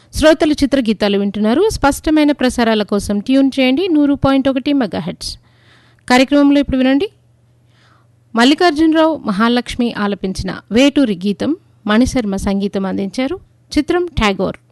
శ్రోతలు చిత్రగీతాలు వింటున్నారు. స్పష్టమైన ప్రసారాల కోసం ట్యూన్ చేయండి 100.1 మెగాహెర్ట్జ్. కార్యక్రమంలో ఇప్పుడు వినండి. మల్లికార్జునరావు మహాలక్ష్మి ఆలపించిన వేటూరి గీతం, మణిశర్మ సంగీతం అందించారు. చిత్రం ఠాగోర్.